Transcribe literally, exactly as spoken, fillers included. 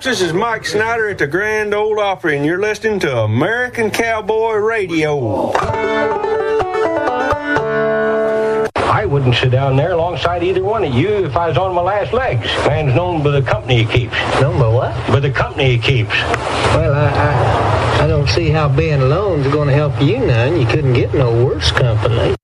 this is Mike Snyder at the Grand Ole Opry, and you're listening to American Cowboy Radio. I wouldn't sit down there alongside either one of you if I was on my last legs. Man's known by the company he keeps. Known by what? By the company he keeps. Well, I, I, I don't see how being alone is going to help you none. You couldn't get no worse company.